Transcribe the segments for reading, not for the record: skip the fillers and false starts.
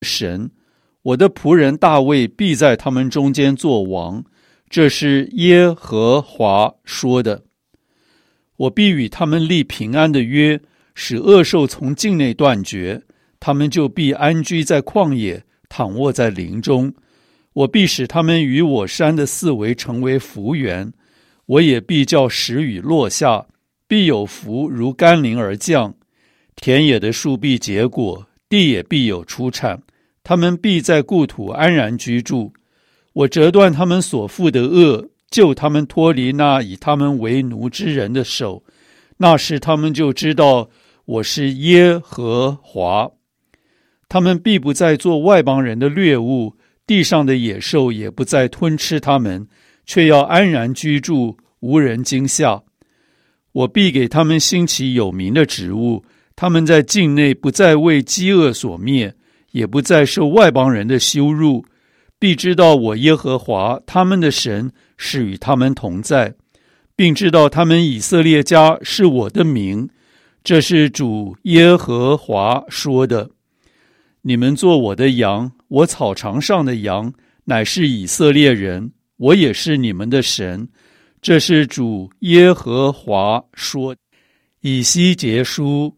神，我的仆人大卫必在他们中间作王，这是耶和华说的。我必与他们立平安的约，使恶兽从境内断绝，他们就必安居在旷野，躺卧在林中。我必使他们与我山的四围成为福源，我也必叫时雨落下，必有福如甘霖而降。田野的树必结果，地也必有出产，他们必在故土安然居住。我折断他们所负的恶，救他们脱离那以他们为奴之人的手。那时他们就知道我是耶和华。他们必不再做外邦人的掠物，地上的野兽也不再吞吃他们，却要安然居住，无人惊吓。我必给他们兴起有名的植物，他们在境内不再为饥饿所灭，也不再受外邦人的羞辱，必知道我耶和华他们的神是与他们同在，并知道他们以色列家是我的名，这是主耶和华说的。你们做我的羊，我草场上的羊，乃是以色列人，我也是你们的神，这是主耶和华说。以西结书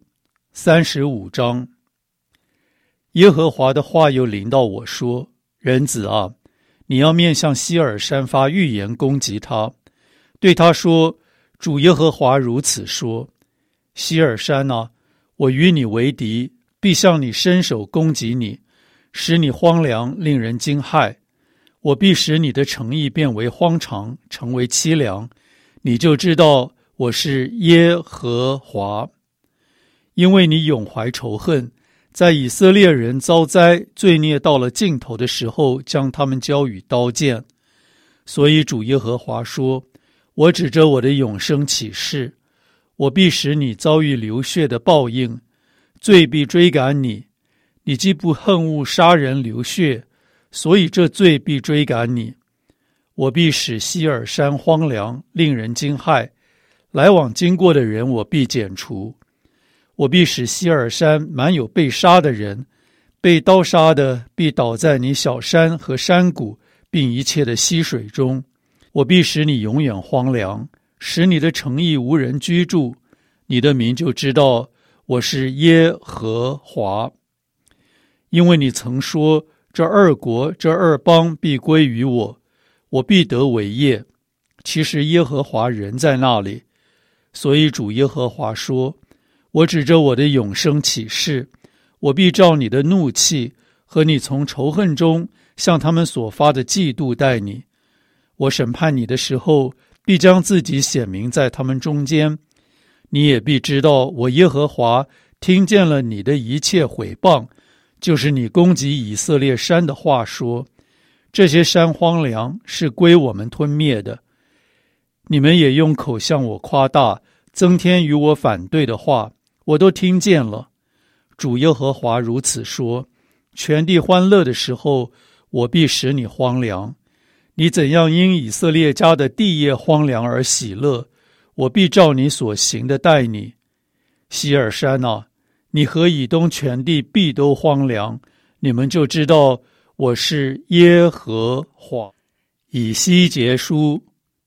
35章。耶和华的话又临到我说：人子啊，你要面向西尔山发预言攻击他，对他说：主耶和华如此说，西尔山啊，我与你为敌，必向你伸手攻击你，使你荒凉，令人惊骇。我必使你的城邑变为荒场，成为凄凉，你就知道我是耶和华。因为你永怀仇恨，在以色列人遭灾罪孽到了尽头的时候，将他们交与刀剑。所以主耶和华说：我指着我的永生起誓，我必使你遭遇流血的报应，罪必追赶你。你既不恨恶杀人流血，所以这罪必追赶你。我必使西尔山荒凉，令人惊骇，来往经过的人我必剪除。我必使西尔山满有被杀的人，被刀杀的必倒在你小山和山谷，并一切的溪水中。我必使你永远荒凉，使你的城邑无人居住，你的民就知道我是耶和华。因为你曾说，这二国这二邦必归于我，我必得为业。其实耶和华人在那里。所以主耶和华说：我指着我的永生起誓，我必照你的怒气和你从仇恨中向他们所发的嫉妒待你。我审判你的时候，必将自己显明在他们中间。你也必知道我耶和华听见了你的一切毁谤，就是你攻击以色列山的话说，这些山荒凉，是归我们吞灭的。你们也用口向我夸大，增添与我反对的话，我都听见了。主耶和华如此说：全地欢乐的时候，我必使你荒凉。你怎样因以色列家的地业荒凉而喜乐，我必照你所行的待你。西尔山啊，你和以东全地必都荒凉，你们就知道我是耶和华。以西结书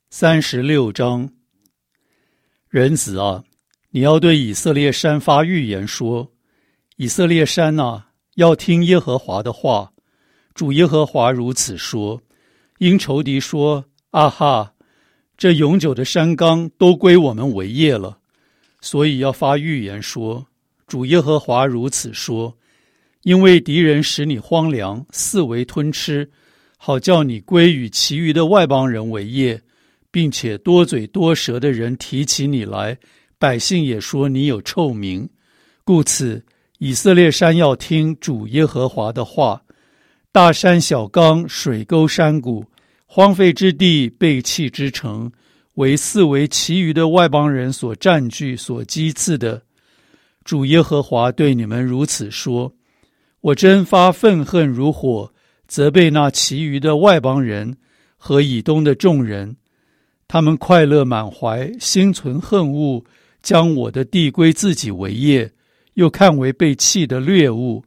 36章。人子啊，你要对以色列山发预言说：以色列山啊，要听耶和华的话。主耶和华如此说：因仇敌说，啊哈，这永久的山冈都归我们为业了，所以要发预言说：主耶和华如此说，因为敌人使你荒凉，四围吞吃，好叫你归与其余的外邦人为业，并且多嘴多舌的人提起你来，百姓也说你有臭名。故此以色列山要听主耶和华的话。大山小冈，水沟山谷，荒废之地，背弃之城，为四围其余的外邦人所占据，所讥刺的。主耶和华对你们如此说：我真发愤恨如火，责备那其余的外邦人和以东的众人。他们快乐满怀，心存恨恶，将我的地归自己为业，又看为被弃的掠物，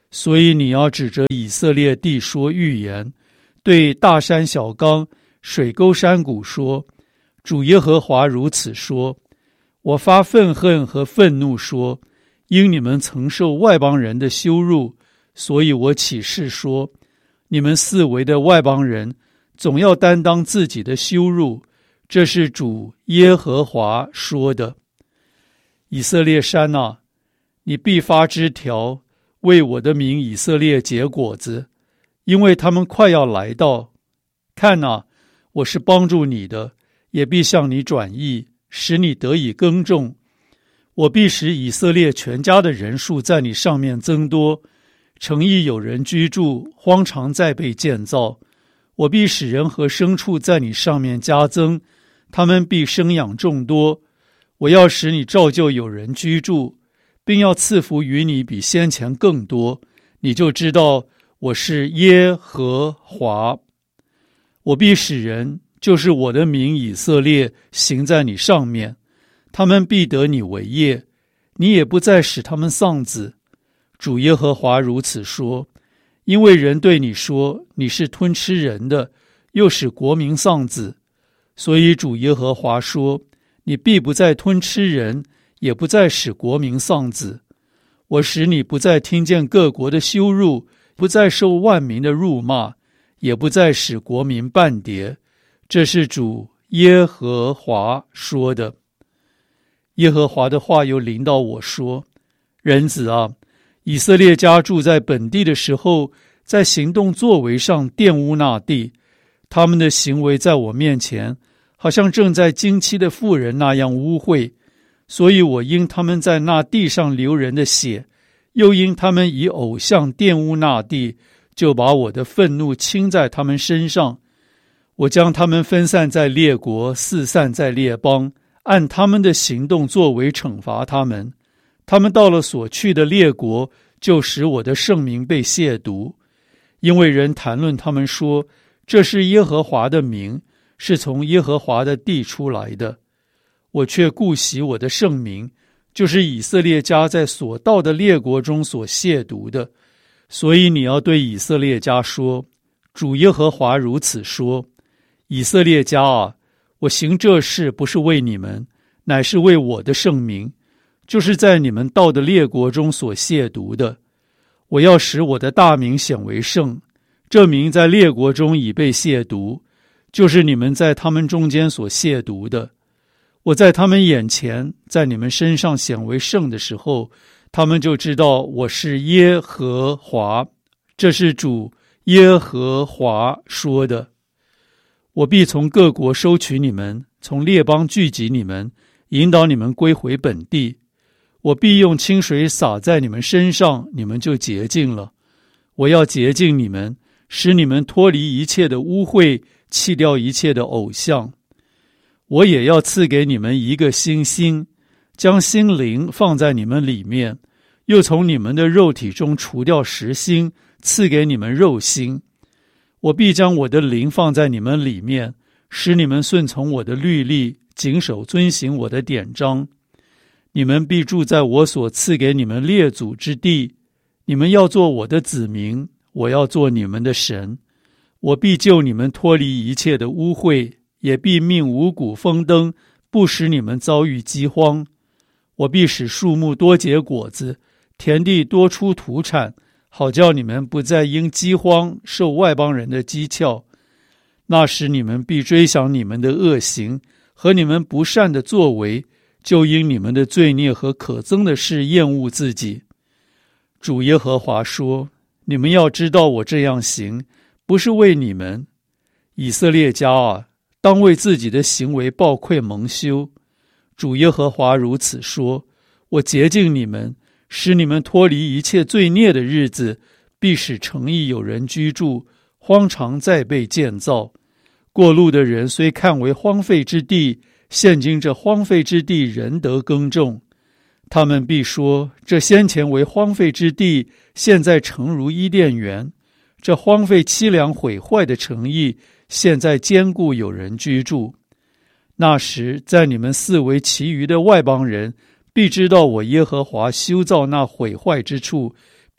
所以你要指着以色列地说预言，对大山小冈、水沟山谷说，主耶和华如此说，我发愤恨和愤怒说，因你们曾受外邦人的羞辱，所以我起誓说，你们四围的外邦人总要担当自己的羞辱，这是主耶和华说的。以色列山啊，你必发枝条，为我的名以色列结果子，因为他们快要来到。看啊，我是帮助你的，也必向你转意，使你得以耕种。我必使以色列全家的人数在你上面增多，城邑有人居住，荒场再被建造。我必使人和牲畜在你上面加增，他们必生养众多。我要使你照旧有人居住，并要赐福于你比先前更多，你就知道我是耶和华。我必使人，就是我的名以色列，行在你上面，他们必得你为业，你也不再使他们丧子。主耶和华如此说，因为人对你说，你是吞吃人的，又使国民丧子，所以主耶和华说，你必不再吞吃人，也不再使国民丧子。我使你不再听见各国的羞辱，不再受万民的辱骂，也不再使国民半跌。这是主耶和华说的。耶和华的话又临到我说，人子啊，以色列家住在本地的时候，在行动作为上玷污那地，他们的行为在我面前好像正在经期的妇人那样污秽，所以我因他们在那地上流人的血，又因他们以偶像玷污那地，就把我的愤怒倾在他们身上。我将他们分散在列国，四散在列邦，按他们的行动作为惩罚他们。他们到了所去的列国，就使我的圣名被亵渎，因为人谈论他们说，这是耶和华的名，是从耶和华的地出来的。我却顾惜我的圣名，就是以色列家在所到的列国中所亵渎的。所以你要对以色列家说，主耶和华如此说，以色列家啊，我行这事不是为你们，乃是为我的圣名，就是在你们到的列国中所亵渎的。我要使我的大名显为圣，这名在列国中已被亵渎，就是你们在他们中间所亵渎的。我在他们眼前，在你们身上显为圣的时候，他们就知道我是耶和华。这是主耶和华说的。我必从各国收取你们，从列邦聚集你们，引导你们归回本地。我必用清水洒在你们身上，你们就洁净了。我要洁净你们，使你们脱离一切的污秽，弃掉一切的偶像。我也要赐给你们一个新心，将心灵放在你们里面，又从你们的肉体中除掉实心，赐给你们肉心。我必将我的灵放在你们里面，使你们顺从我的律例，谨守遵行我的典章。你们必住在我所赐给你们列祖之地，你们要做我的子民，我要做你们的神。我必救你们脱离一切的污秽，也必命五谷丰登，不使你们遭遇饥荒。我必使树木多结果子，田地多出土产，好叫你们不再因饥荒受外邦人的讥诮。那时你们必追想你们的恶行和你们不善的作为，就因你们的罪孽和可憎的事厌恶自己。主耶和华说，你们要知道我这样行，不是为你们。以色列家啊，当为自己的行为抱愧蒙羞。主耶和华如此说，我洁净你们，使你们脱离一切罪孽的日子，必使城邑有人居住，荒场再被建造。过路的人虽看为荒废之地，现今这荒废之地仍得耕种。他们必说，这先前为荒废之地，现在诚如伊甸园。这荒废凄凉毁坏的城邑，现在坚固有人居住。那时，在你们四围其余的外邦人，必知道我耶和华修造那毁坏之处，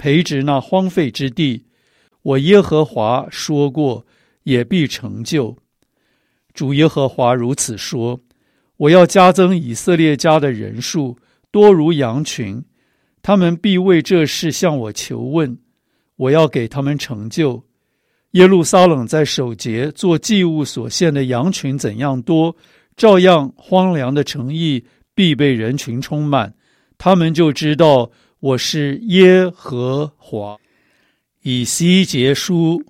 培植那荒废之地。我耶和华说过，也必成就。主耶和华如此说：我要加增以色列家的人数，多如羊群，他们必为这事向我求问，我要给他们成就。耶路撒冷在守节做祭物所献的羊群怎样多，照样荒凉的城邑必被人群充满，他们就知道我是耶和华。以西结书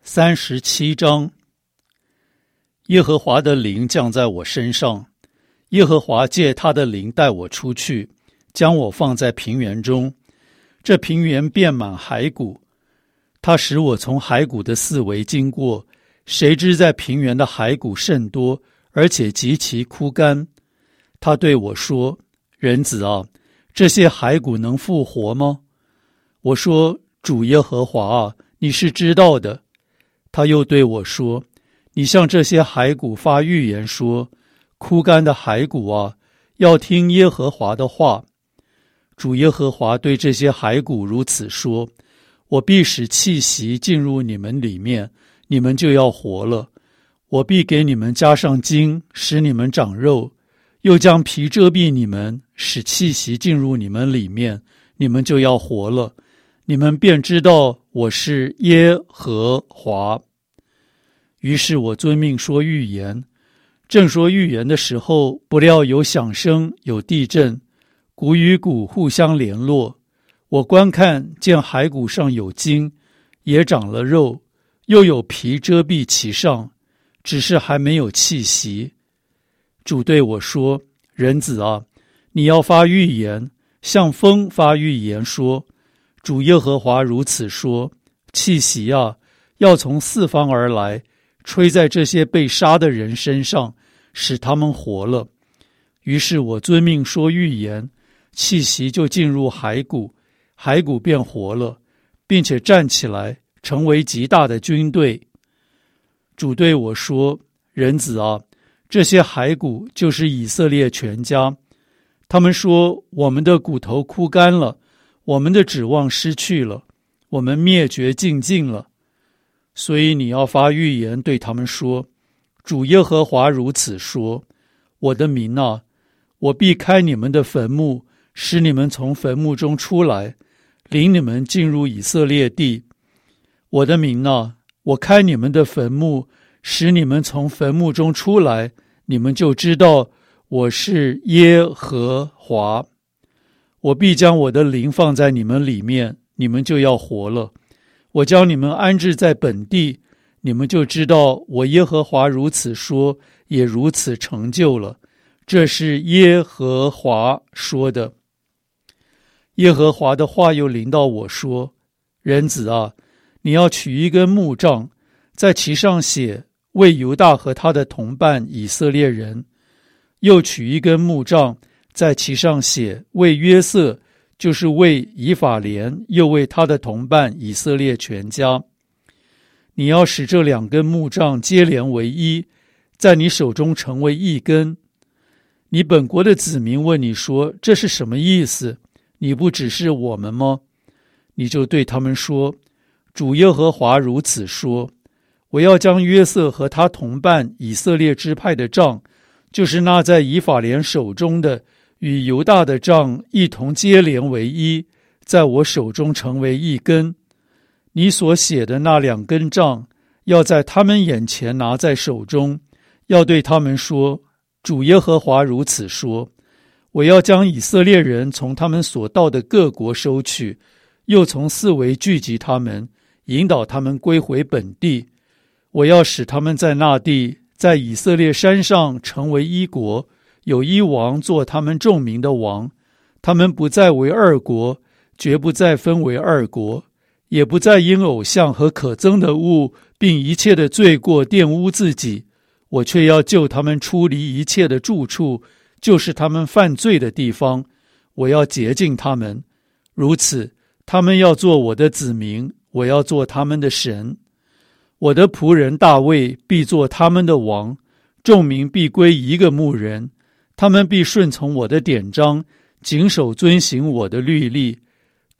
37章。耶和华的灵降在我身上，耶和华借他的灵带我出去，将我放在平原中，这平原遍满骸骨。他使我从骸骨的四围经过，谁知在平原的骸骨甚多，而且极其枯干。他对我说：人子啊，这些骸骨能复活吗？我说：主耶和华啊，你是知道的。他又对我说：你向这些骸骨发预言说，枯干的骸骨啊，要听耶和华的话。主耶和华对这些骸骨如此说：我必使气息进入你们里面，你们就要活了。我必给你们加上筋，使你们长肉，又将皮遮蔽你们，使气息进入你们里面，你们就要活了。你们便知道我是耶和华。于是我遵命说预言，正说预言的时候，不料有响声，有地震，骨与骨互相联络。我观看，见骸骨上有筋，也长了肉，又有皮遮蔽其上，只是还没有气息。主对我说：人子啊，你要发预言，向风发预言说：主耶和华如此说，气息啊，要从四方而来，吹在这些被杀的人身上，使他们活了。于是我遵命说预言，气息就进入骸骨，骸骨便活了，并且站起来，成为极大的军队。主对我说：人子啊，这些骸骨就是以色列全家。他们说：我们的骨头枯干了，我们的指望失去了，我们灭绝尽尽了。所以你要发预言对他们说：主耶和华如此说，我的民啊，我必开你们的坟墓，使你们从坟墓中出来，领你们进入以色列地。我的民啊，我开你们的坟墓，使你们从坟墓中出来，你们就知道我是耶和华。我必将我的灵放在你们里面，你们就要活了。我将你们安置在本地，你们就知道我耶和华如此说，也如此成就了。这是耶和华说的。耶和华的话又临到我说：人子啊，你要取一根木杖，在其上写为犹大和他的同伴以色列人，又取一根木杖，在其上写为约瑟，就是为以法莲，又为他的同伴以色列全家。你要使这两根木杖接连为一，在你手中成为一根。你本国的子民问你说：这是什么意思？你不指示我们吗？你就对他们说：主耶和华如此说，我要将约瑟和他同伴以色列支派的杖，就是那在以法莲手中的，与犹大的杖一同接连为一，在我手中成为一根。你所写的那两根杖，要在他们眼前拿在手中，要对他们说：主耶和华如此说，我要将以色列人从他们所到的各国收取，又从四围聚集他们，引导他们归回本地。我要使他们在那地，在以色列山上成为一国，有一王做他们众民的王。他们不再为二国，绝不再分为二国，也不再因偶像和可憎的物，并一切的罪过玷污自己。我却要救他们出离一切的住处，就是他们犯罪的地方。我要洁净他们，如此，他们要做我的子民，我要做他们的神。我的仆人大卫必做他们的王，众民必归一个牧人，他们必顺从我的典章，谨守遵行我的律例。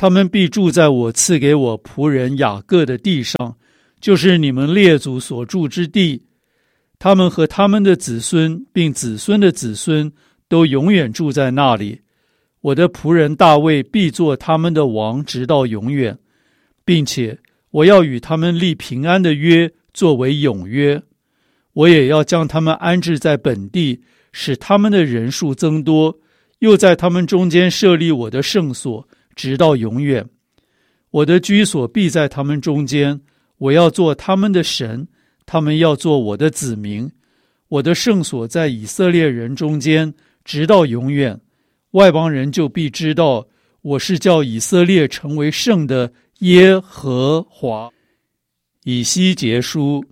他们必住在我赐给我仆人雅各的地上，就是你们列祖所住之地。他们和他们的子孙并子孙的子孙都永远住在那里。我的仆人大卫必做他们的王，直到永远，并且我要与他们立平安的约，作为永约。我也要将他们安置在本地，使他们的人数增多，又在他们中间设立我的圣所，直到永远。我的居所必在他们中间，我要做他们的神，他们要做我的子民。我的圣所在以色列人中间，直到永远。外邦人就必知道，我是叫以色列成为圣的耶和华。以西结书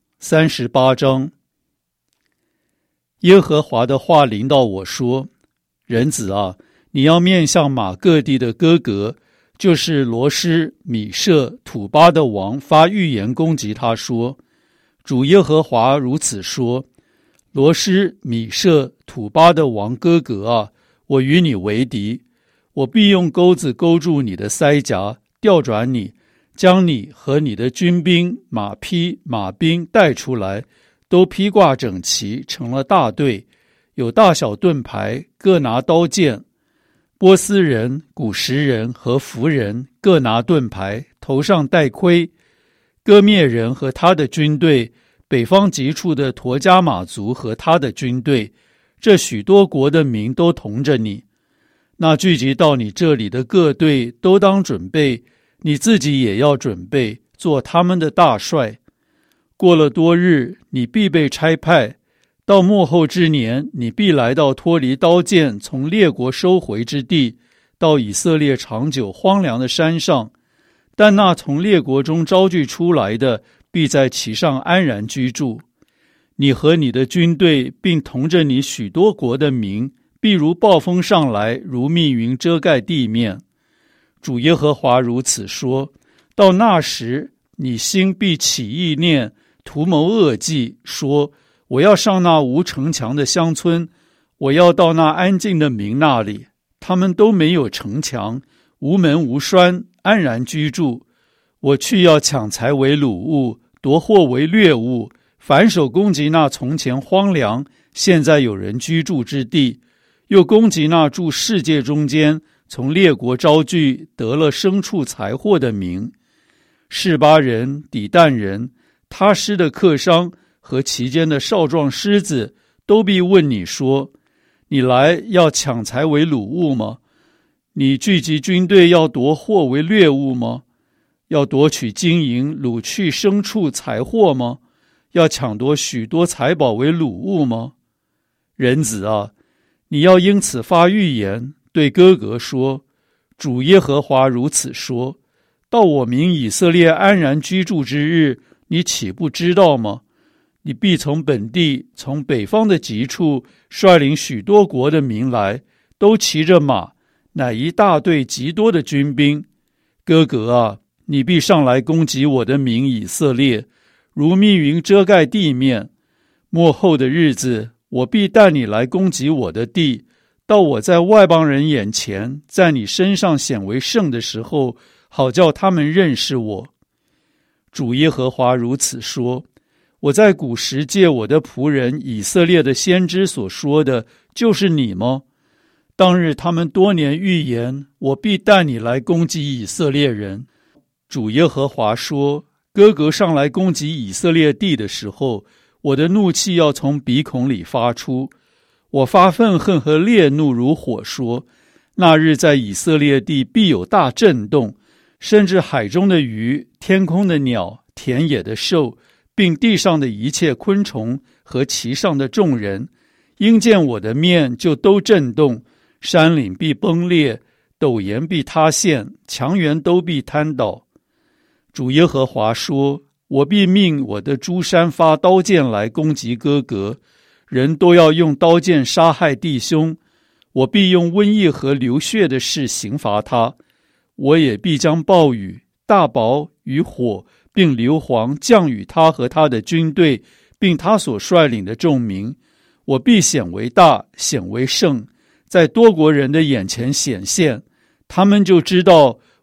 38章。耶和华的话临到我说：人子啊，你要面向马各地的哥哥，就是罗施、米舍、土巴的王发预言攻击他说：主耶和华如此说，罗施、米舍、土巴的王哥哥啊，我与你为敌，我必用钩子勾住你的腮颊，调转你，将你和你的军兵、马匹、马兵带出来，都披挂整齐，成了大队，有大小盾牌，各拿刀剑。波斯人、古实人和弗人各拿盾牌，头上戴盔。哥灭人和他的军队，北方极处的陀迦马族和他的军队，这许多国的民都同着你。那聚集到你这里的各队都当准备，你自己也要准备，做他们的大帅。过了多日，你必被差派，到末后之年，你必来到脱离刀剑从列国收回之地，到以色列长久荒凉的山上。但那从列国中招聚出来的，必在其上安然居住。你和你的军队，并同着你许多国的民，必如暴风上来，如密云遮盖地面。主耶和华如此说：到那时，你心必起意念，图谋恶计，说：我要上那无城墙的乡村，我要到那安静的民那里，他们都没有城墙，无门无栓，安然居住。我去要抢财为掳物，夺货为掠物，反手攻击那从前荒凉，现在有人居住之地，又攻击那住世界中间，从列国招聚，得了牲畜财货的民。示巴人、底但人、他施的客商和其间的少壮狮子，都必问你说：你来要抢财为掳物吗？你聚集军队要夺货为掠物吗？要夺取金银，掳去牲畜财货吗？要抢夺许多财宝为掳物吗？人子啊，你要因此发预言，对哥哥说：主耶和华如此说，到我民以色列安然居住之日，你岂不知道吗？你必从本地，从北方的极处，率领许多国的民来，都骑着马，乃一大队极多的军兵。哥哥啊，你必上来攻击我的民以色列，如密云遮盖地面。末后的日子，我必带你来攻击我的地，到我在外邦人眼前，在你身上显为圣的时候，好叫他们认识我。主耶和华如此说：我在古时借我的仆人以色列的先知所说的，就是你吗？当日他们多年预言，我必带你来攻击以色列人。主耶和华说：哥哥上来攻击以色列地的时候，我的怒气要从鼻孔里发出，我发愤恨和烈怒如火说：那日在以色列地必有大震动，甚至海中的鱼、天空的鸟、田野的兽，并地上的一切昆虫和其上的众人，因见我的面就都震动，山岭必崩裂，陡岩必塌陷，墙垣都必瘫倒。主耶和华说：我必命我的诸山发刀剑来攻击哥哥，人都要用刀剑杀害弟兄。我必用瘟疫和流血的事刑罚他。我也必将暴雨、大雹与火，并硫磺降与他和他的军队，并他所率领的众民。我必显为大，显为圣，在多国人的眼前显现，他们就知道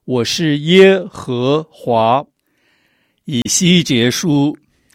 我是耶和华。以西结书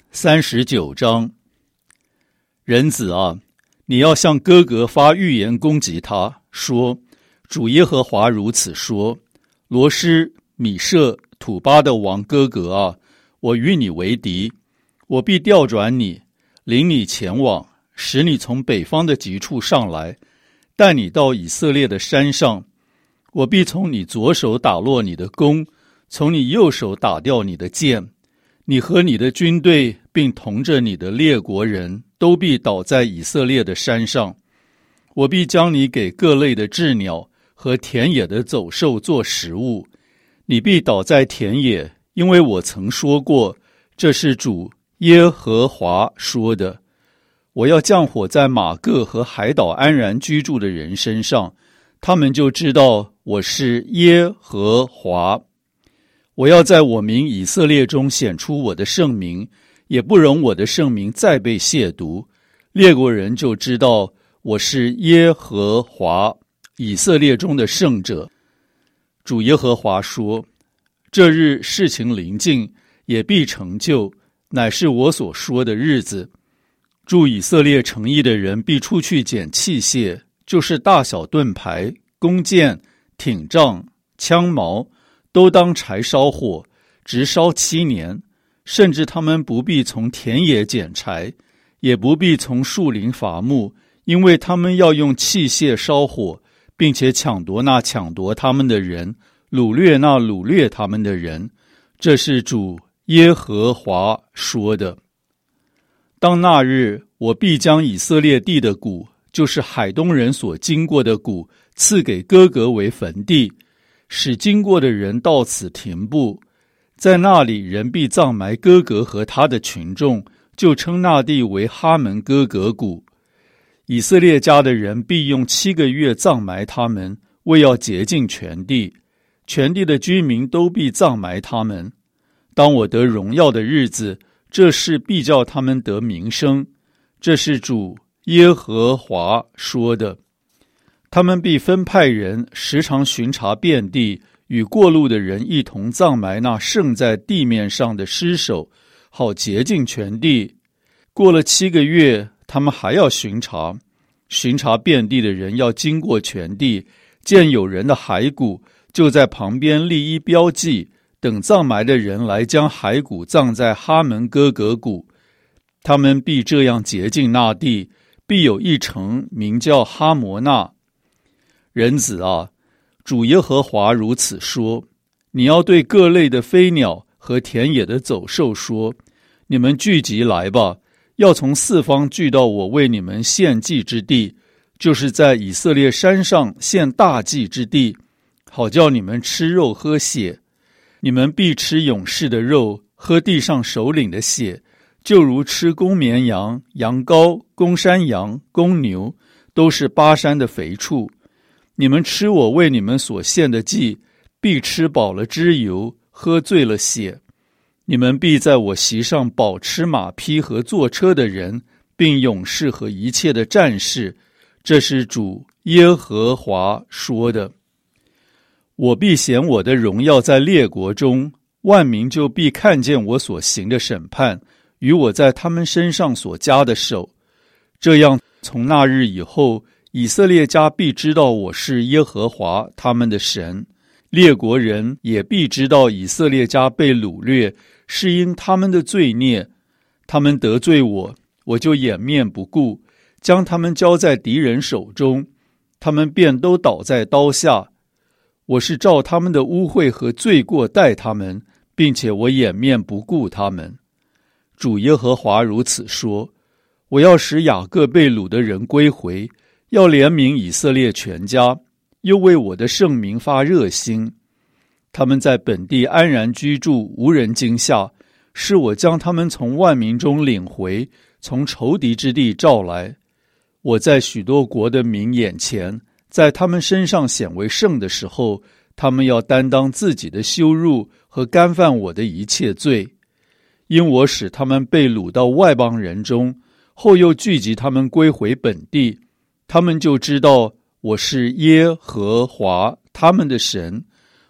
39章。人子啊，你要向哥哥发预言攻击他，说：主耶和华如此说，罗施、米舍、土巴的王哥哥啊，我与你为敌，我必调转你，领你前往，使你从北方的极处上来，带你到以色列的山上。我必从你左手打落你的弓，从你右手打掉你的箭。你和你的军队并同着你的列国人都必倒在以色列的山上。我必将你给各类的鸷鸟和田野的走兽做食物。你必倒在田野，因为我曾说过，这是主耶和华说的。我要降火在马各和海岛安然居住的人身上，他们就知道我是耶和华。我要在我民以色列中显出我的圣名，也不容我的圣名再被亵渎。列国人就知道我是耶和华，以色列中的圣者。主耶和华说：这日事情临近，也必成就，乃是我所说的日子。住以色列城邑的人必出去捡器械，就是大小盾牌、弓箭、挺杖、枪矛，都当柴烧火，直烧7年，甚至他们不必从田野捡柴，也不必从树林伐木，因为他们要用器械烧火，并且抢夺那抢夺他们的人，掳掠那掳掠他们的人。这是主耶和华说的。当那日，我必将以色列地的谷，就是海东人所经过的谷，赐给哥哥为坟地，使经过的人到此停步。在那里，人必葬埋哥哥和他的群众，就称那地为哈门哥格谷。以色列家的人必用7个月葬埋他们，为要洁净全地。全地的居民都必葬埋他们。当我得荣耀的日子，这事必叫他们得名声。这是主耶和华说的。他们必分派人时常巡查遍地，与过路的人一同葬埋那剩在地面上的尸首，好洁净全地。过了7个月，他们还要巡查遍地的人要经过全地，见有人的骸骨，就在旁边立一标记，等葬埋的人来将骸骨葬在哈门哥格谷。他们必这样洁净那地，必有一城名叫哈摩纳。人子啊，主耶和华如此说：你要对各类的飞鸟和田野的走兽说，你们聚集来吧，要从4方聚到我为你们献祭之地，就是在以色列山上献大祭之地，好叫你们吃肉喝血。你们必吃勇士的肉，喝地上首领的血，就如吃公绵羊、羊羔、公山羊、公牛，都是巴山的肥畜。你们吃我为你们所献的祭，必吃饱了脂油，喝醉了血。你们必在我席上饱吃马匹和坐车的人，并勇士和一切的战士。这是主耶和华说的。我必显我的荣耀在列国中，万民就必看见我所行的审判，与我在他们身上所加的手。这样，从那日以后，以色列家必知道我是耶和华他们的神，列国人也必知道以色列家被掳掠，是因他们的罪孽。他们得罪我，我就掩面不顾，将他们交在敌人手中，他们便都倒在刀下。我是照他们的污秽和罪过待他们，并且我掩面不顾他们。主耶和华如此说：我要使雅各被掳的人归回，要怜悯以色列全家，又为我的圣名发热心。他们在本地安然居住，无人惊吓，是我将他们从万民中领回，从仇敌之地召来。我在许多国的民眼前，在他们身上显为圣的时候，他们要担当自己的羞辱和干犯我的一切罪。因我使他们被掳到外邦人中，后又聚集他们归回本地，他们就知道我是耶和华他们的神，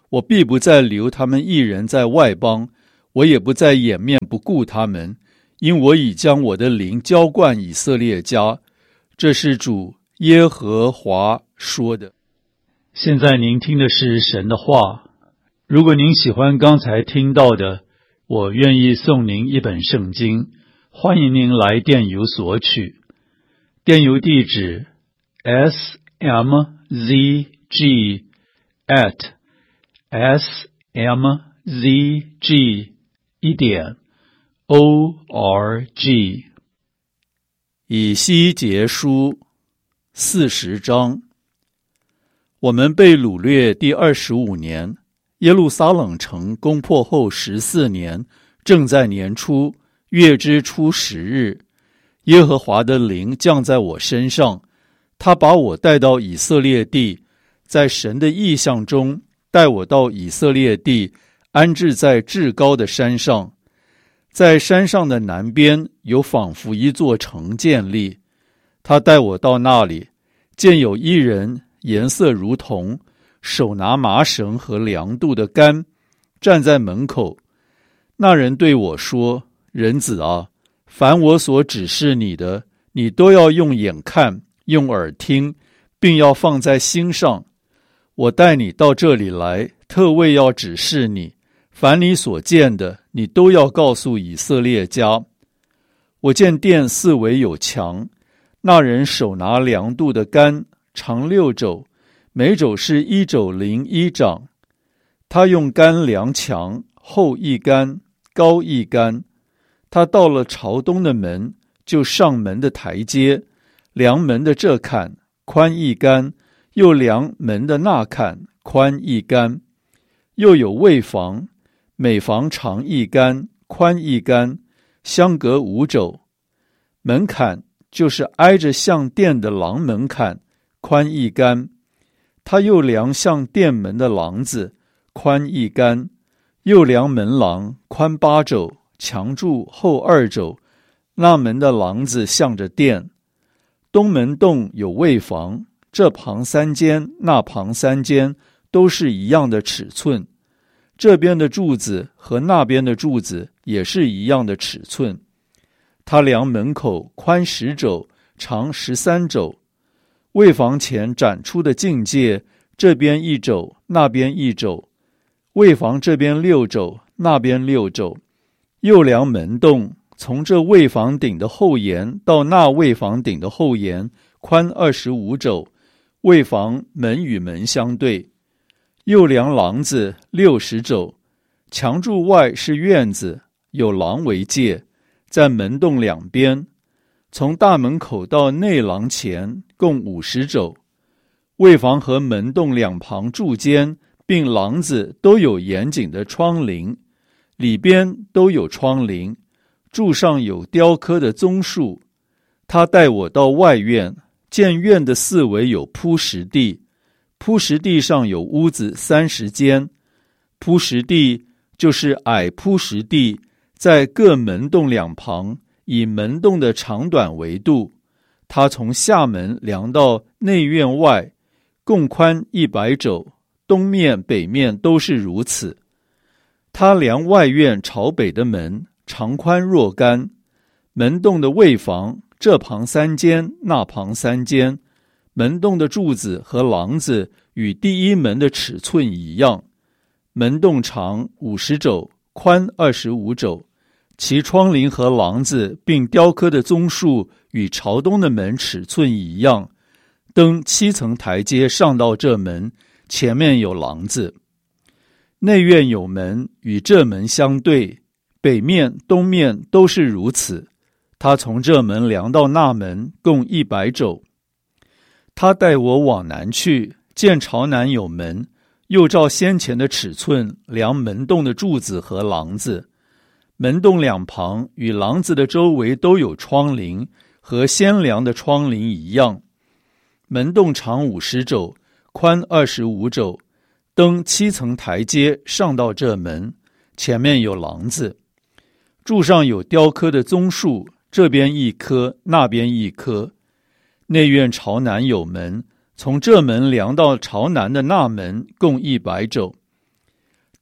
我必不再留他们一人在外邦，我也不再掩面不顾他们，因我已将我的灵浇灌以色列家。这是主耶和华说的。现在您听的是神的话。如果您喜欢刚才听到的，我愿意送您一本圣经，欢迎您来电邮索取。电邮地址 smzg@smzg.org。 以西结书40章。我们被掳掠第25年，耶路撒冷城攻破后14年，正在年初，月之初10日，耶和华的灵降在我身上，他把我带到以色列地，在神的异象中带我到以色列地，安置在至高的山上。在山上的南边有仿佛一座城建立，他带我到那里，见有一人颜色如铜，手拿麻绳和量度的杆，站在门口。那人对我说：人子啊，凡我所指示你的，你都要用眼看，用耳听，并要放在心上。我带你到这里来，特为要指示你，凡你所见的，你都要告诉以色列家。我见殿四围有墙，那人手拿量度的杆，长6肘，每肘是1肘01掌。他用杆量墙，厚1杆，高1杆。他到了朝东的门，就上门的台阶，量门的这坎，宽1杆，又量门的那坎，宽1杆。又有卫房，每房长1杆，宽1杆，相隔5肘。门槛就是挨着向殿的廊门槛，宽1杆。他又量向殿门的廊子，宽1杆，又量门廊，宽8肘，墙柱厚2肘。那门的廊子向着殿。东门洞有卫房，这旁3间，那旁3间，都是一样的尺寸。这边的柱子和那边的柱子也是一样的尺寸。他量门口宽10肘，长13肘。卫房前展出的境界，这边1肘，那边1肘。卫房这边6肘，那边6肘。又量门洞，从这卫房顶的后沿到那卫房顶的后沿，宽25肘。卫房门与门相对。又量廊子60肘，墙柱外是院子，有廊为界，在门洞两边。从大门口到内廊前共50肘。卫房和门洞两旁柱间并廊子都有严谨的窗棂，里边都有窗棂，柱上有雕刻的棕树。他带我到外院，见院的四围有铺石地，铺石地上有屋子30间。铺石地就是矮铺石地，在各门洞两旁，以门洞的长短为度。他从下门量到内院外，共宽100肘，东面北面都是如此。他量外院朝北的门，长宽若干。门洞的卫房，这旁3间，那旁3间。门洞的柱子和廊子与第一门的尺寸一样。门洞长50肘，宽25肘。其窗棂和廊子并雕刻的棕树与朝东的门尺寸一样。登7层台阶上到这门，前面有廊子。内院有门，与这门相对，北面东面都是如此。他从这门量到那门，共100肘。他带我往南去，见朝南有门，又照先前的尺寸量门洞的柱子和廊子。门洞两旁与廊子的周围都有窗棂，和先量的窗棂一样。门洞长50肘，宽25肘。登7层台阶上到这门，前面有廊子。柱上有雕刻的棕树，这边1棵，那边1棵。内院朝南有门，从这门量到朝南的那门，共100肘。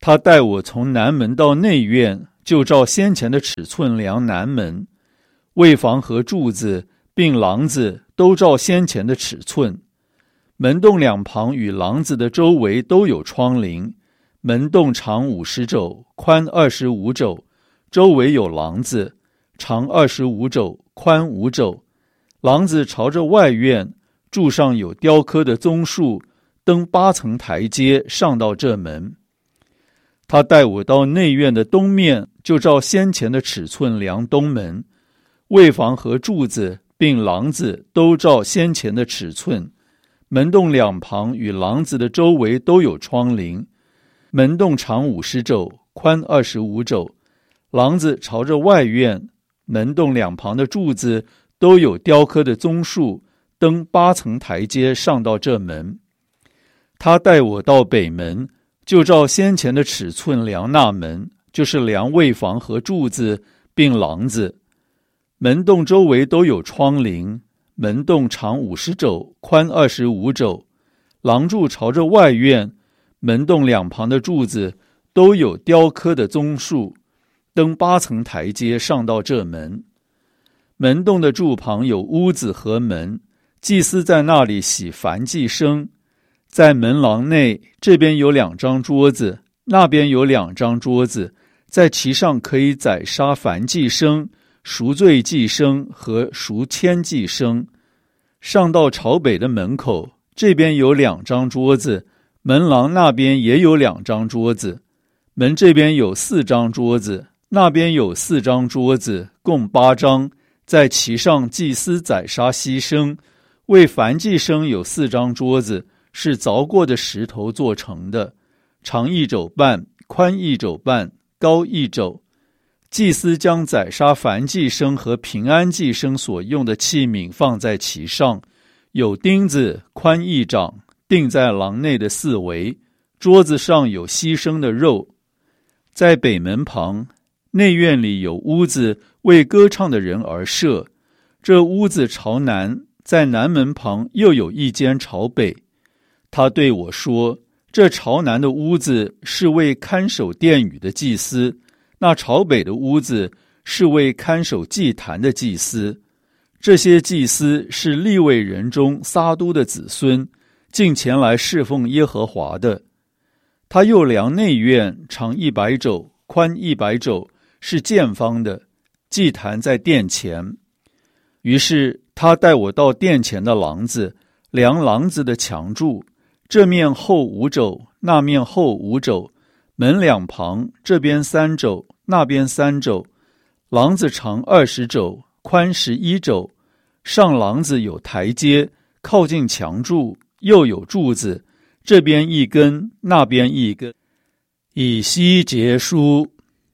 他带我从南门到内院，就照先前的尺寸量南门，卫房和柱子并廊子都照先前的尺寸。门洞两旁与廊子的周围都有窗棂，门洞长50肘，宽25肘，周围有廊子，长25肘，宽5肘。廊子朝着外院，柱上有雕刻的棕树，登8层台阶上到这门。他带我到内院的东面，就照先前的尺寸量东门，卫房和柱子并廊子都照先前的尺寸。门洞两旁与廊子的周围都有窗棂，门洞长50肘，宽25肘。廊子朝着外院，门洞两旁的柱子都有雕刻的棕树，登8层台阶上到这门。他带我到北门，就照先前的尺寸量那门，就是量卫房和柱子并廊子。门洞周围都有窗棂，门洞长50肘，宽25肘。廊柱朝着外院，门洞两旁的柱子都有雕刻的棕树，登8层台阶上到这门。门洞的柱旁有屋子和门，祭司在那里洗燔祭牲。在门廊内，这边有2张桌子，那边有2张桌子，在其上可以宰杀燔祭牲、赎罪祭牲和赎愆祭牲。上到朝北的门口，这边有2张桌子，门廊那边也有2张桌子，门这边有4张桌子，那边有4张桌子，共8张，在其上祭司宰杀牺牲。为燔祭牲有4张桌子，是凿过的石头做成的，长1肘半，宽1肘半，高1肘。祭司将宰杀燔祭牲和平安祭牲所用的器皿放在其上，有钉子，宽1掌，钉在廊内的4围。桌子上有牺牲的肉。在北门旁，内院里有屋子，为歌唱的人而设。这屋子朝南，在南门旁又有一间朝北。他对我说，这朝南的屋子是为看守殿宇的祭司，那朝北的屋子是为看守祭坛的祭司。这些祭司是利未人中撒督的子孙，进前来侍奉耶和华的。他又量内院，长100肘，宽100肘，是见方的，祭坛在殿前。于是他带我到殿前的廊子，量廊子的墙柱，这面厚5肘，那面厚5肘，门两旁，这边3肘，那边3肘。廊子长20肘，宽11肘。上廊子有台阶，靠近墙柱，又有柱子，这边一根，那边一根。以西结书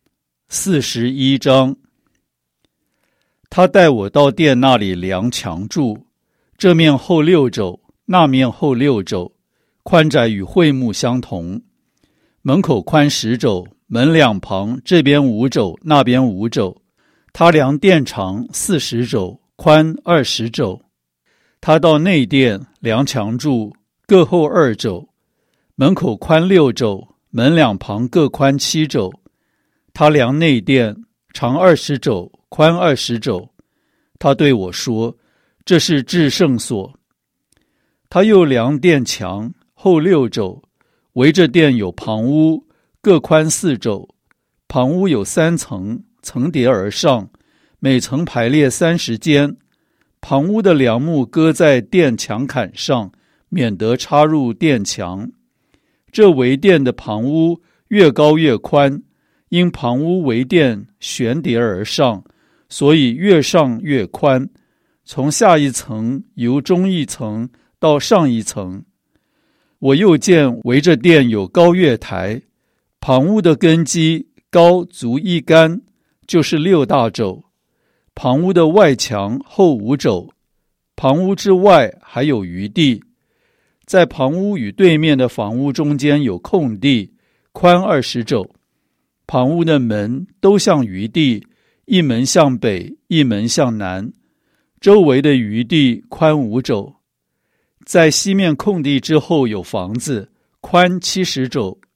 41章。他带我到殿那里量墙柱，这面厚6肘，那面厚6肘，宽窄与会幕相同。门口宽10肘，门两旁，这边5肘，那边5肘。他量殿长40肘，宽20肘。他到内殿量墙柱，各厚2肘。门口宽6肘，门两旁各宽7肘。他量内殿，长20肘，宽20肘。他对我说，这是至圣所。他又量殿墙，厚6肘，围着殿有旁屋，各宽4肘。旁屋有3层，层叠而上，每层排列30间。旁屋的梁木搁在殿墙坎上，免得插入殿墙。这围殿的旁屋越高越宽，因旁屋围殿悬叠而上，所以越上越宽，从下一层由中一层到上一层。我又见围着殿有高月台，旁屋的根基高足1竿，就是6大肘。旁屋的外墙厚5肘，旁屋之外还有余地。在旁屋与对面的房屋中间有空地，宽20肘。旁屋的门都向余地，一门向北，一门向南。周围的余地宽5肘。在西面空地之后有房子，宽70肘，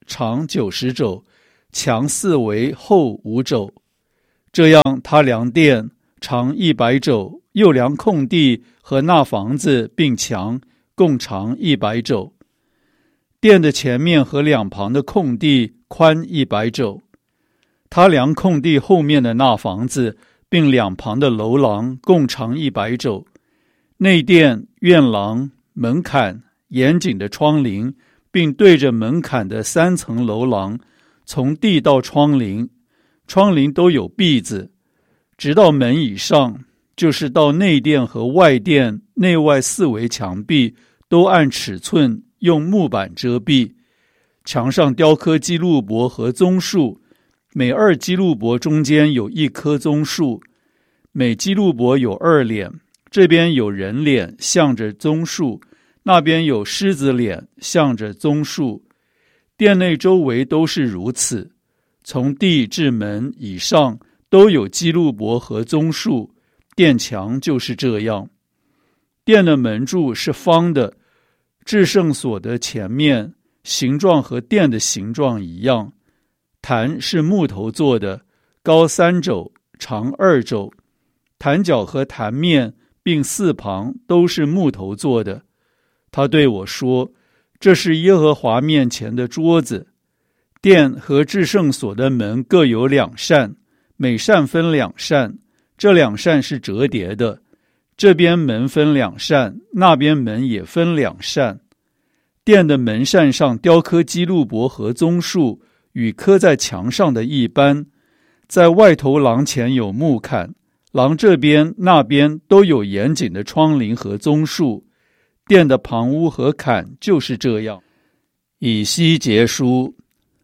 长90肘，墙4围，厚5肘。这样他量殿长100肘，又量空地和那房子并墙，共长100肘。殿的前面和两旁的空地宽100肘。他量空地后面的那房子并两旁的楼廊，共长100肘。内殿、院廊、门槛、严谨的窗棂，并对着门槛的3层楼廊，从地到窗棂，窗棂都有篦子，直到门以上，就是到内殿和外殿内外4围墙壁，都按尺寸用木板遮蔽。墙上雕刻基路伯和棕树，每2基路伯中间有1棵棕树，每基路伯有2脸，这边有人脸向着棕树，那边有狮子脸向着棕树。殿内周围都是如此，从地至门以上都有基路伯和棕树，殿墙就是这样。殿的门柱是方的，至圣所的前面形状和殿的形状一样。坛是木头做的，高3肘，长2肘。坛角和坛面并4旁都是木头做的。他对我说，这是耶和华面前的桌子。殿和至圣所的门各有2扇，每扇分2扇，这2扇是折叠的。这边门分2扇，那边门也分2扇。殿的门扇上雕刻基路伯和棕树，与刻在墙上的一般。在外头廊前有木坎，廊这边那边都有严谨的窗棂和棕树。殿的旁屋和坎就是这样。以西结书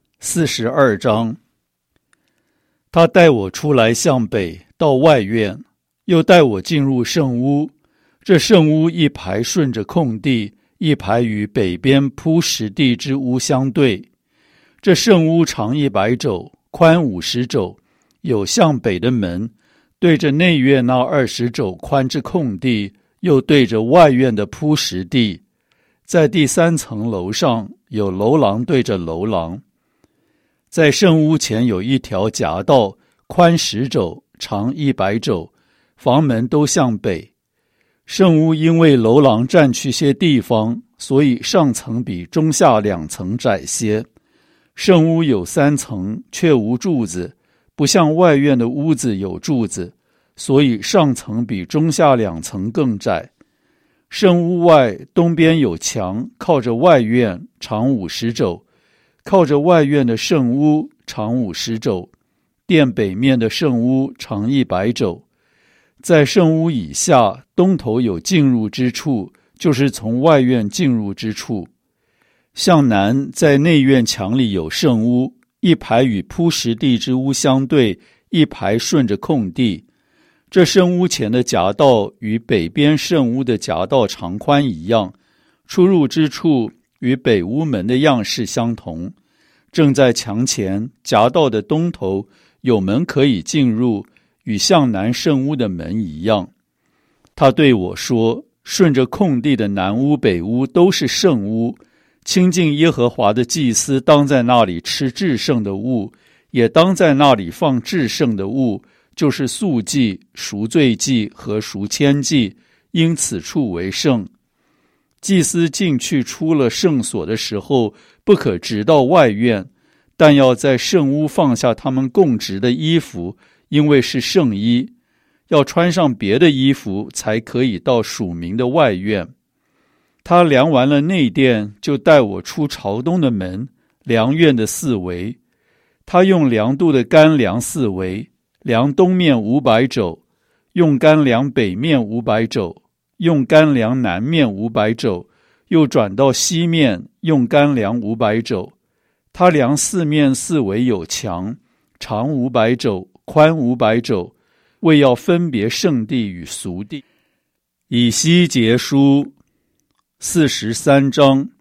42章。他带我出来向北到外院，又带我进入圣屋。这圣屋一排顺着空地，一排与北边铺石地之屋相对。这圣屋长100肘，宽50肘，有向北的门，对着内院那20肘宽之空地，又对着外院的铺石地。在第3层楼上有楼廊对着楼廊。在圣屋前有一条夹道，宽10肘，长100肘，房门都向北。圣屋因为楼廊占去些地方，所以上层比中下2层窄些。圣屋有3层，却无柱子，不像外院的屋子有柱子，所以上层比中下2层更窄。圣屋外东边有墙，靠着外院，长50肘，靠着外院的圣屋，长50肘。殿北面的圣屋长100肘。在圣屋以下，东头有进入之处，就是从外院进入之处。向南，在内院墙里有圣屋，一排与铺石地之屋相对，一排顺着空地。这圣屋前的夹道与北边圣屋的夹道长宽一样，出入之处与北屋门的样式相同。正在墙前，夹道的东头有门可以进入，与向南圣屋的门一样。他对我说，顺着空地的南屋北屋都是圣屋，亲近耶和华的祭司当在那里吃至圣的物，也当在那里放至圣的物，就是素祭、赎罪祭和赎愆祭，因此处为圣。祭司进去出了圣所的时候，不可直到外院，但要在圣屋放下他们供职的衣服，因为是圣衣，要穿上别的衣服才可以到属民的外院。他量完了内殿，就带我出朝东的门，量院的4围。他用量度的杆量4围，量东面500肘，用杆量北面500肘，用杆量南面500肘，又转到西面，用杆量500肘。他量4面4围有墙，长500肘，宽500肘，为要分别圣地与俗地。以西结书43章。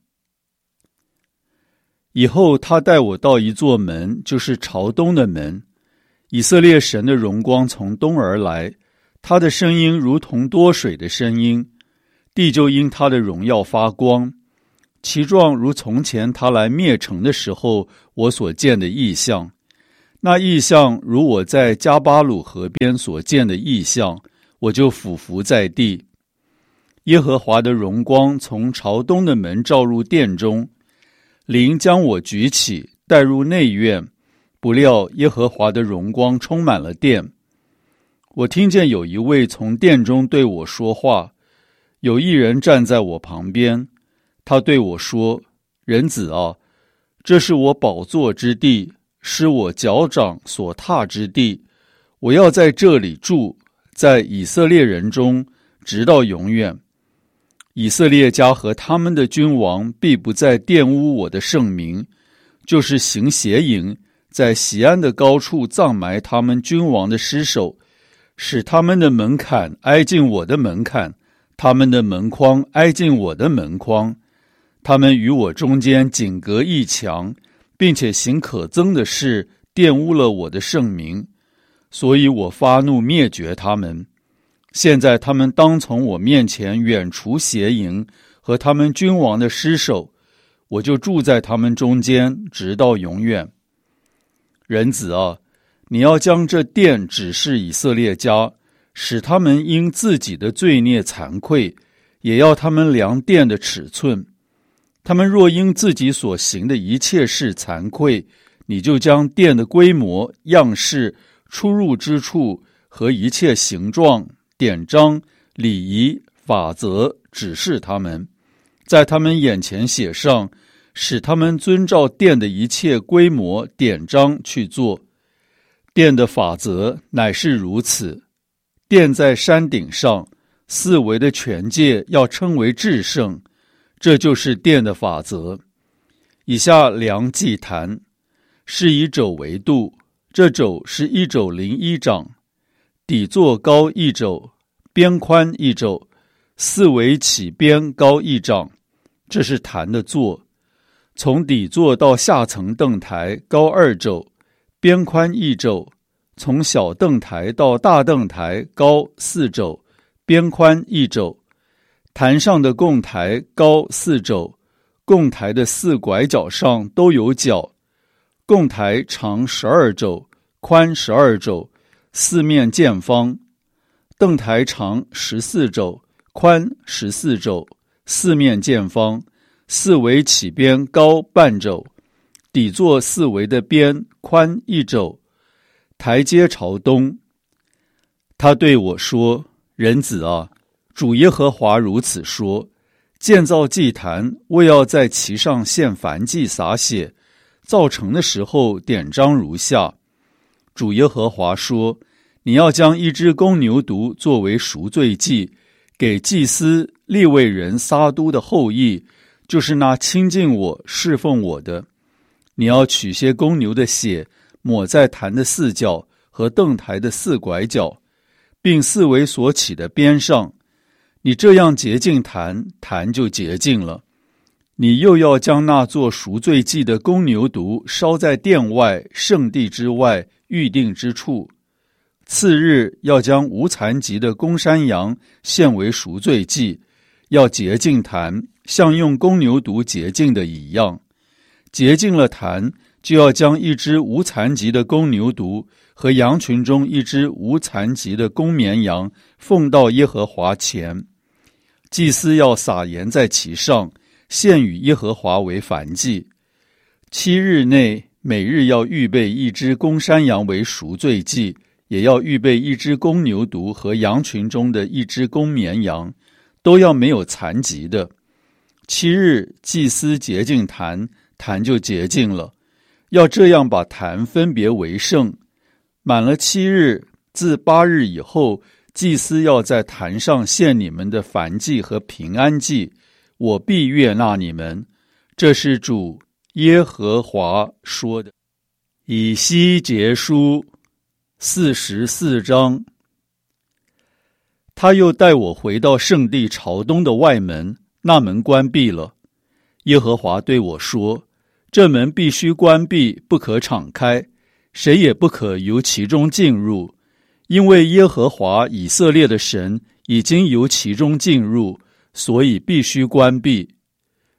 以后他带我到一座门，就是朝东的门。以色列神的荣光从东而来，他的声音如同多水的声音，地就因他的荣耀发光。 其状如从前他来灭城的时候我所见的异象。那异象如我在加巴鲁河边所见的异象，我就俯伏在地。耶和华的荣光从朝东的门照入殿中，灵将我举起，带入内院，不料耶和华的荣光充满了殿。我听见有一位从殿中对我说话，有一人站在我旁边，他对我说：人子啊，这是我宝座之地，是我脚掌所踏之地，我要在这里住，在以色列人中，直到永远。以色列家和他们的君王必不再玷污我的圣名，就是行邪淫，在锡安的高处葬埋他们君王的尸首，使他们的门槛挨近我的门槛，他们的门框挨近我的门框。他们与我中间仅隔一墙，并且行可憎的事，玷污了我的圣名，所以我发怒灭绝他们。现在他们当从我面前远除邪淫和他们君王的尸首，我就住在他们中间，直到永远。人子啊，你要将这殿指示以色列家，使他们因自己的罪孽惭愧，也要他们量殿的尺寸。他们若因自己所行的一切事惭愧，你就将殿的规模、样式、出入之处和一切形状、典章、礼仪、法则指示他们，在他们眼前写上，使他们遵照殿的一切规模、典章去做。殿的法则乃是如此：殿在山顶上，四围的权界要称为至圣，这就是殿的法则。以下量祭坛，是以肘为度，这肘是1肘01掌，底座高1肘，边宽1肘，四围起边高1掌，这是坛的座。从底座到下层凳台高2肘，边宽1肘，从小凳台到大凳台高4肘，边宽1肘。坛上的供台高4肘，供台的4拐角上都有角。供台长12肘，宽12肘，四面见方。凳台长14肘，宽14肘，四面见方，四围起边高半肘，底座四围的边宽1肘，台阶朝东。他对我说：人子啊，主耶和华如此说，建造祭坛，为要在其上献燔祭洒血，造成的时候典章如下：主耶和华说，你要将1只公牛犊作为赎罪祭，给祭司利未人撒督的后裔，就是那亲近我侍奉我的。你要取些公牛的血，抹在坛的4角和凳台的4拐角，并四围所起的边上。你这样洁净坛，坛就洁净了。你又要将那做赎罪祭的公牛犊烧在殿外圣地之外预定之处。次日要将无残疾的公山羊献为赎罪祭，要洁净坛，像用公牛犊洁净的一样。洁净了坛，就要将1只无残疾的公牛犊和羊群中1只无残疾的公绵羊奉到耶和华前。祭司要撒盐在其上，献与耶和华为燔祭。7日内每日要预备1只公山羊为赎罪祭，也要预备1只公牛犊和羊群中的1只公绵羊，都要没有残疾的。7日祭司洁净坛，坛就洁净了。要这样把坛分别为圣。满了7日，自8日以后，祭司要在坛上献你们的燔祭和平安祭，我必悦纳你们。这是主耶和华说的。以西结书44章。他又带我回到圣地朝东的外门，那门关闭了。耶和华对我说，这门必须关闭，不可敞开，谁也不可由其中进入，因为耶和华以色列的神已经由其中进入，所以必须关闭。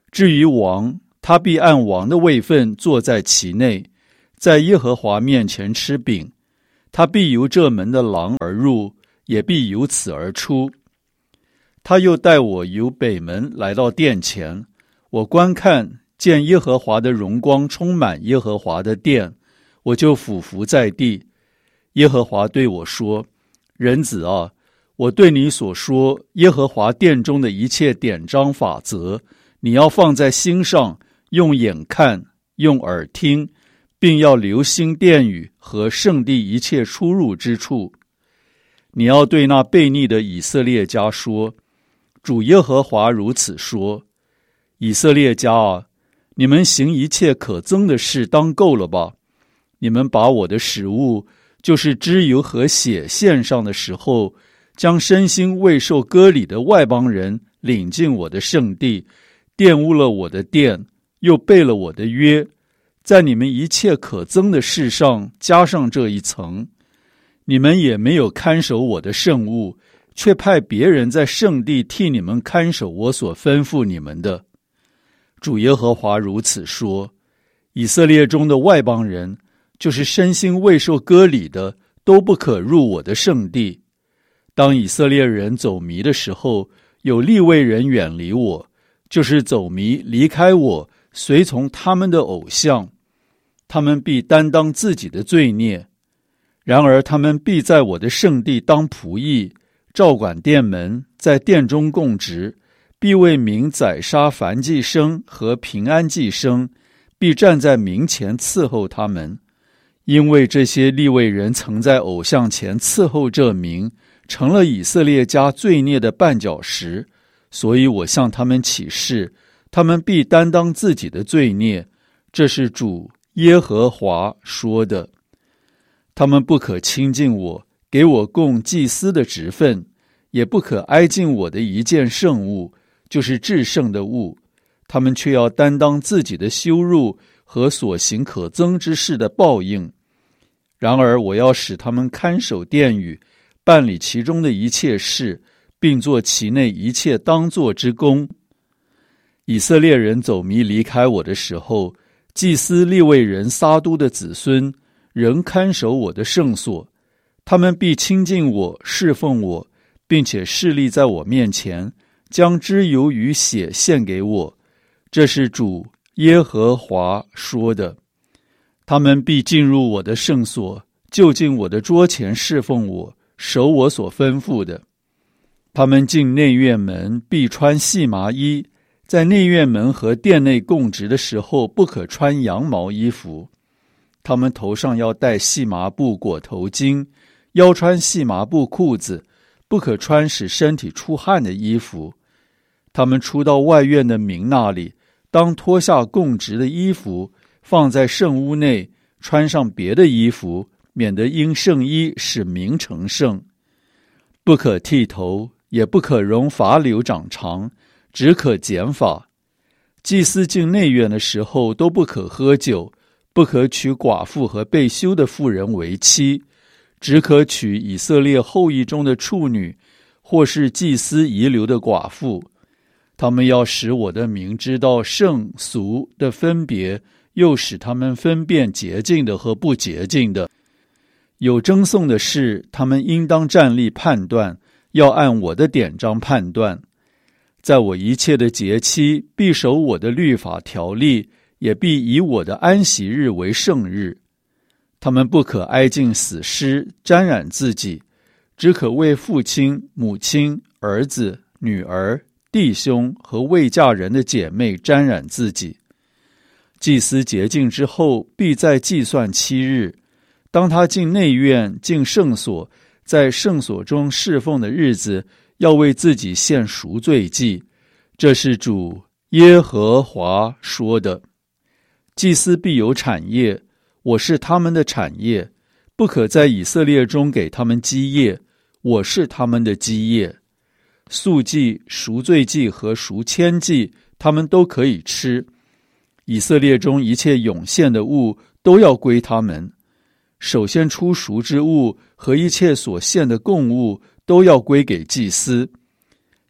至于王，他必按王的位分坐在其内，在耶和华面前吃饼。他必由这门的廊而入，也必由此而出。他又带我由北门来到殿前，我观看，见耶和华的荣光充满耶和华的殿，我就俯伏在地。耶和华对我说：人子啊，我对你所说耶和华殿中的一切典章法则，你要放在心上，用眼看，用耳听，并要留心殿宇和圣地一切出入之处。你要对那悖逆的以色列家说：主耶和华如此说，以色列家啊，你们行一切可憎的事当够了吧？你们把我的食物，就是脂油和血献上的时候，将身心未受割礼的外邦人领进我的圣地，玷污了我的殿，又背了我的约，在你们一切可憎的事上加上这一层。你们也没有看守我的圣物，却派别人在圣地替你们看守我所吩咐你们的。主耶和华如此说：以色列中的外邦人，就是身心未受割礼的，都不可入我的圣地。当以色列人走迷的时候，有利未人远离我，就是走迷离开我，随从他们的偶像，他们必担当自己的罪孽。然而他们必在我的圣地当仆役，照管殿门，在殿中供职，必为民宰杀燔祭牲和平安祭牲，必站在民前伺候他们。因为这些利未人曾在偶像前伺候这民，成了以色列家罪孽的绊脚石，所以我向他们起誓，他们必担当自己的罪孽。这是主耶和华说的。他们不可亲近我，给我供祭司的职分，也不可挨近我的一件圣物，就是至圣的物。他们却要担当自己的羞辱和所行可憎之事的报应。然而我要使他们看守殿宇，办理其中的一切事，并做其内一切当做之功。以色列人走迷离开我的时候，祭司利未人撒督的子孙仍看守我的圣所，他们必亲近我，侍奉我，并且侍立在我面前，将脂油与血献给我。这是主耶和华说的。他们必进入我的圣所，就近我的桌前侍奉我，守我所吩咐的。他们进内院门必穿细麻衣，在内院门和殿内供职的时候，不可穿羊毛衣服。他们头上要戴细麻布裹头巾，腰穿细麻布裤子，不可穿使身体出汗的衣服。他们出到外院的民那里，当脱下供职的衣服，放在圣屋内，穿上别的衣服，免得因圣衣使民成圣。不可剃头，也不可容发绺长长，只可剪发。祭司进内院的时候，都不可喝酒，不可娶寡妇和被休的妇人为妻，只可娶以色列后裔中的处女，或是祭司遗留的寡妇。他们要使我的民知道圣俗的分别，又使他们分辨洁净的和不洁净的。有争讼的事，他们应当站立判断，要按我的典章判断。在我一切的节期，必守我的律法条例，也必以我的安息日为圣日。他们不可挨近死尸，沾染自己，只可为父亲、母亲、儿子、女儿、弟兄和未嫁人的姐妹沾染自己。祭司洁净之后，必再计算7日。当他进内院、进圣所，在圣所中侍奉的日子，要为自己献赎罪祭。这是主耶和华说的。祭司必有产业，我是他们的产业，不可在以色列中给他们基业，我是他们的基业。素祭、赎罪祭和赎愆祭，他们都可以吃。以色列中一切涌现的物都要归他们。首先出赎之物和一切所献的供物都要归给祭司。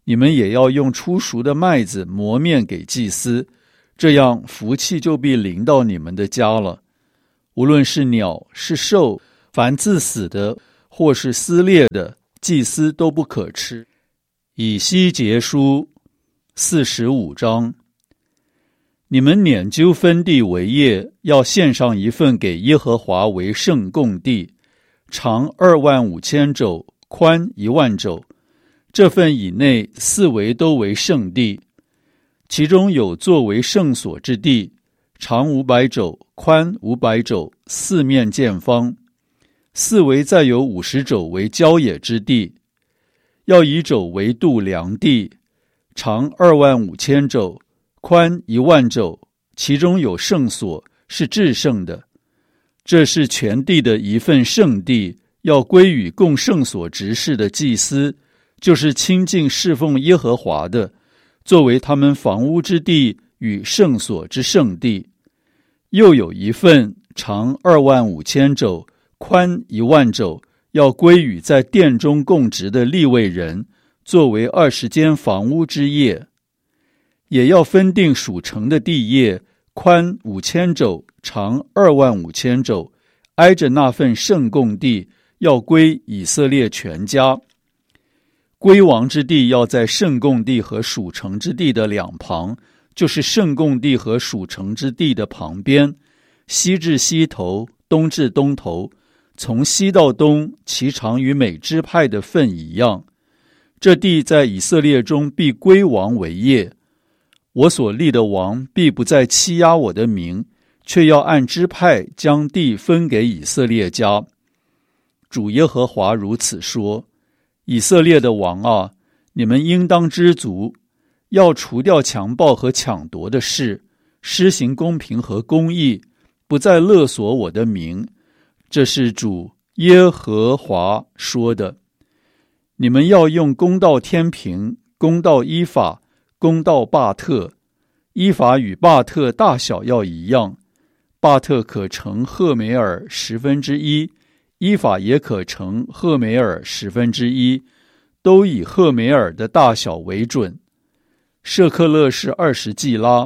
你们也要用初熟的麦子磨面给祭司，这样福气就必临到你们的家了。无论是鸟是兽，凡自死的或是撕裂的，祭司都不可吃。以西结书45章。你们拈阄分地为业，要献上一份给耶和华为圣供地，长25000肘，宽1万肘。这份以内四围都为圣地，其中有作为圣所之地，长500肘，宽500肘，四面见方。四围再有50肘为郊野之地，要以肘为度量地，长25000肘，宽1万肘，其中有圣所，是至圣的。这是全地的一份圣地，要归于供圣所执事的祭司，就是亲近侍奉耶和华的，作为他们房屋之地与圣所之圣地。又有一份长25000肘，宽1万肘，要归于在殿中供职的利未人，作为20间房屋之业。也要分定属城的地业，宽5000肘，长25000肘，挨着那份圣供地，要归以色列全家。归王之地要在圣供地和属城之地的两旁，就是圣供地和属城之地的旁边，西至西头，东至东头，从西到东，其长与每支派的份一样。这地在以色列中必归王为业。我所立的王必不再欺压我的名，却要按支派将地分给以色列家。主耶和华如此说：以色列的王啊，你们应当知足，要除掉强暴和抢夺的事，施行公平和公义，不再勒索我的名。这是主耶和华说的。你们要用公道天平，公道依法，公道巴特。依法与巴特大小要一样，巴特可乘赫梅尔1/10，依法也可乘赫梅尔1/10，都以赫梅尔的大小为准。舍克勒是20季拉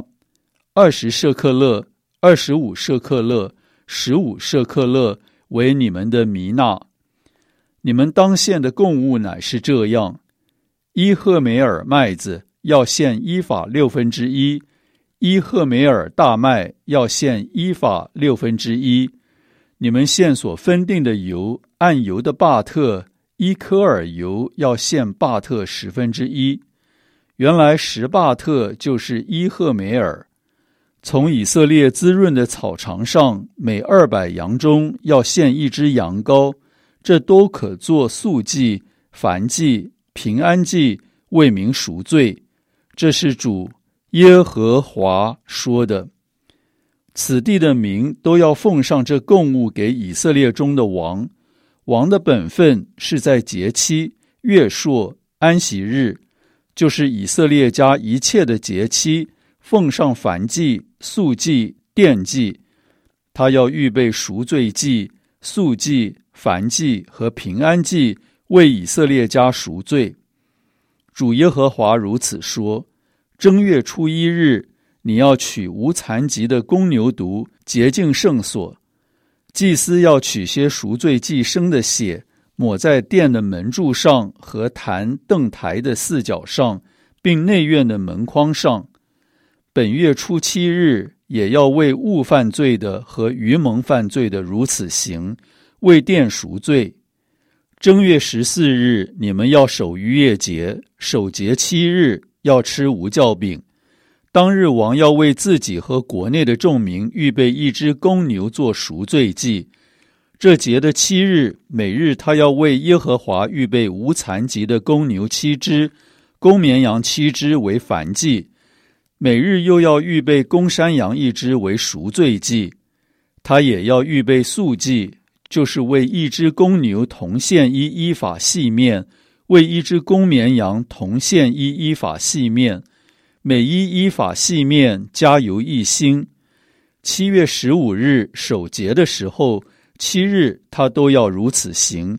，20舍克勒，25舍克勒，15舍克勒为你们的弥纳。你们当献的供物乃是这样：一赫梅尔麦子要献依法1/6，一赫梅尔大麦要献依法1/6。你们献所分定的油，按油的巴特，一科尔油要献巴特1/10。原来10巴特就是一赫梅尔。从以色列滋润的草场上，每200羊中要献1只羊羔，这都可做素祭、燔祭、平安祭，为民赎罪。这是主耶和华说的。此地的民都要奉上这供物给以色列中的王。王的本分是在节期、月朔、安息日，就是以色列家一切的节期，奉上燔祭、素祭、奠祭。他要预备赎罪祭、素祭、燔祭和平安祭，为以色列家赎罪。主耶和华如此说：正月初1日，你要取无残疾的公牛犊，洁净圣所。祭司要取些赎罪祭牲的血，抹在殿的门柱上和坛凳台的四角上，并内院的门框上。本月初7日，也要为误犯罪的和愚蒙犯罪的如此行，为殿赎罪。正月14日，你们要守逾越节，守节7日，要吃无酵饼。当日王要为自己和国内的众民预备1只公牛做赎罪祭。这节的7日，每日他要为耶和华预备无残疾的公牛7只，公绵羊7只为燔祭。每日又要预备公山羊1只为赎罪祭。他也要预备素祭，就是为1只公牛同献1依法细面，为1只公绵羊同献1依法细面，每1依法细面加油1星。7月15日守节的时候，7日他都要如此行，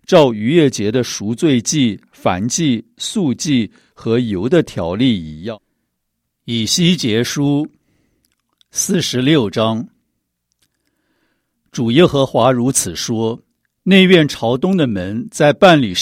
照逾越节的赎罪祭、燔祭、素祭和油的条例一样。以西结书46章。主耶和华如此说：内院朝东的门在办理